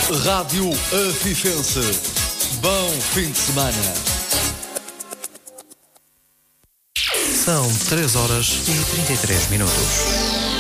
Rádio Afifense. Bom fim de semana. São 3 horas e 33 minutos.